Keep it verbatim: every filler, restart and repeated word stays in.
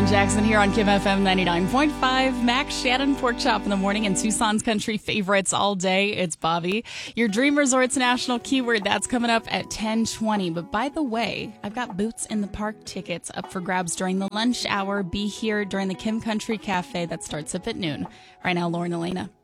Lauren Jackson here on Kim F M ninety-nine point five. Max Shannon, Pork Chop in the morning, and Tucson's country favorites all day. It's Bobby. Your Dream Resorts National Keyword, that's coming up at ten twenty. But by the way, I've got Boots in the Park tickets up for grabs during the lunch hour. Be here during the Kim Country Cafe that starts up at noon. Right now, Lauren Elena.